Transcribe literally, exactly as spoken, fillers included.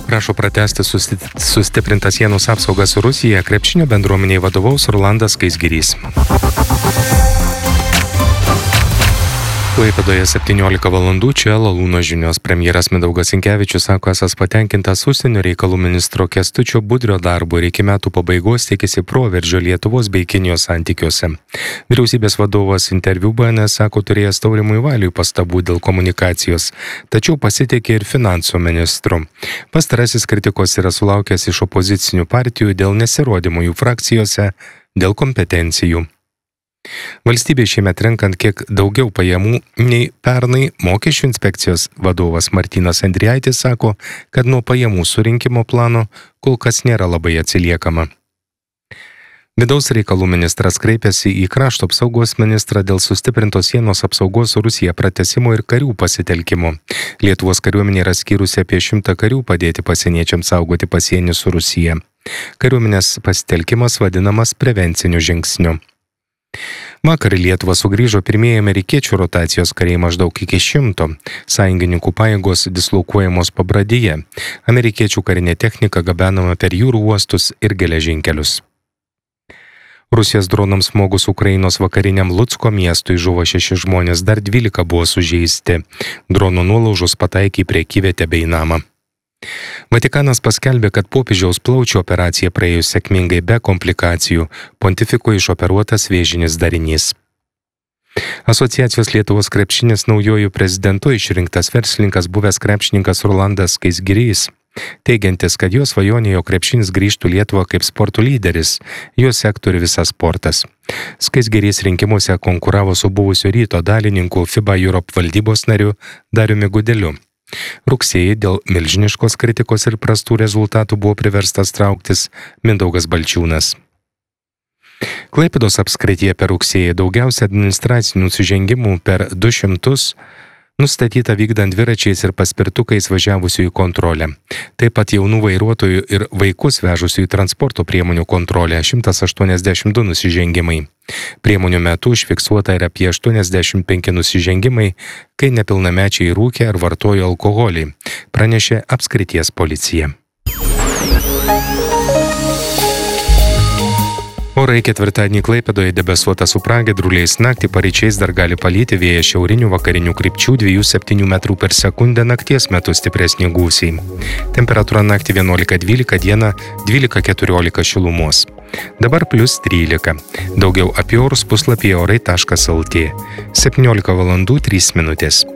prašo pratęsti sustiprintą sienos apsaugą su Rusija, krepšinio bendruomeniai vadovaus Rolandas Skaisgirys. Klaipėdoje septyniolika valandų, čia Lalūno žinios. Premjeras Mindaugas Sinkevičius sako, esas patenkintas užsienio reikalų ministro Kęstučio Budrio darbu ir iki metų pabaigos tikisi proveržio Lietuvos bei Kinijos santykiuose. Vyriausybės vadovas interviu B N S sako, turėjęs Taurimui Valiui pastabų dėl komunikacijos, tačiau pasitikė ir finansų ministru. Pastarasis kritikos yra sulaukęs iš opozicinių partijų dėl nesirodymų jų frakcijose, dėl kompetencijų. Valstybė šiemet renkant kiek daugiau pajamų nei pernai, mokesčių inspekcijos vadovas Martynas Endrijaitis sako, kad nuo pajamų surinkimo plano kol kas nėra labai atsiliekama. Vidaus reikalų ministras kreipėsi į krašto apsaugos ministrą dėl sustiprintos sienos apsaugos su Rusija pratęsimo ir karių pasitelkimo. Lietuvos kariuomenė yra skyrusi apie šimtą karių padėti pasieniečiams saugoti pasienį su Rusija. Kariuomenės pasitelkimas vadinamas prevenciniu žingsniu. Vakar į Lietuvą sugrįžo pirmieji amerikiečių rotacijos kariai maždaug iki šimto. Sąjungininkų pajėgos dislokuojamos Pabradyje. Amerikiečių karinė technika gabenama per jūrų uostus ir geležinkelius. Rusijos dronams smogus Ukrainos vakariniam Lucko miestui žuvo šeši žmonės, dar dvylika buvo sužeisti. Dronų nuolaužos pataikė į prekyvietę bei namą. Vatikanas paskelbė, kad popiežiaus plaučių operacija praėjus sėkmingai be komplikacijų, pontifiko išoperuotas vėžinis darinys. Asociacijos Lietuvos krepšinis naujojų prezidentu išrinktas verslininkas buvęs krepšininkas Rolandas Skaisgirys, teigiantis, kad jo svajonė, jog krepšinis grįžtų Lietuvą kaip sporto lyderis, jo sektų ir visas sportas. Skaisgirys rinkimuose konkuravo su buvusiu Ryto dalininku FIBA Europe valdybos nariu Dariumi Gudeliu. Rugsėjį dėl milžiniškos kritikos ir prastų rezultatų buvo priverstas trauktis Mindaugas Balčiūnas. Klaipėdos apskrityje per rugsėjį daugiausia administracinių nusižengimų per du šimtus nustatyta vykdant dviračiais ir paspirtukais važiavusių į kontrolę. Taip pat jaunų vairuotojų ir vaikus vežusių į transporto priemonių kontrolę šimtas aštuoniasdešimt du nusižengimai. Priemonių metu užfiksuota ir apie aštuoniasdešimt penki nusižengimai, kai nepilnamečiai rūkė ar vartojo alkoholį, pranešė apskrities policija. Orai ketvirtadienį Klaipėdoje debesuota su pragiedruliais, naktį paryčiais dar gali palyti, vėjas šiaurinių vakarinių krypčių dviejų septynių metrų per sekundę, nakties metu stipresni gūsiai. Temperatūra naktį vienuolika dvylika, dieną dvylika keturiolika šilumos. Dabar plius trylika. Daugiau apie orus puslapyje orai taškas lt. septyniolika valandų trys minutės.